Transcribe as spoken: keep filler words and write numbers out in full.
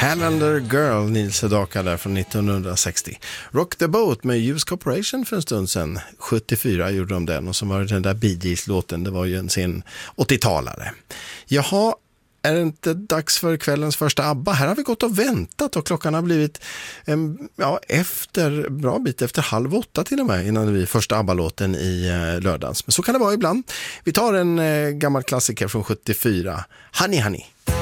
Calendar Girl, Neil Sedaka där från nittonhundrasextio. Rock the Boat med Hughes Corporation för en stund sedan. sjuttiofyra gjorde de den, och så var det den där Bee Gees-låten, det var ju en sen åttiotalare. Jaha, är det inte dags för kvällens första ABBA? Här har vi gått och väntat och klockan har blivit en, ja, efter, bra bit efter halv åtta till och med innan vi första ABBA-låten i eh, lördags. Men så kan det vara ibland. Vi tar en eh, gammal klassiker från sjuttiofyra, Honey Honey.